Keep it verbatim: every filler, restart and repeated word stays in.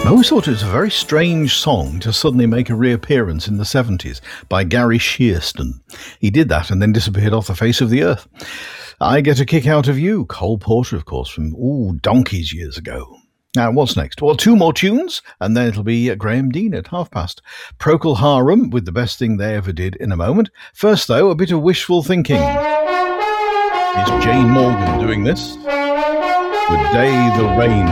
I always thought it was a very strange song to suddenly make a reappearance in the seventies by Gary Shearston. He did that and then disappeared off the face of the earth. I Get a Kick Out of You, Cole Porter, of course, from, ooh, donkeys years ago. Now, what's next? Well, two more tunes, and then it'll be uh, Graham Dean at half past. Procol Harum with The Best Thing They Ever Did in a moment. First, though, a bit of wishful thinking. It's Jane Morgan doing this. The Day the Rain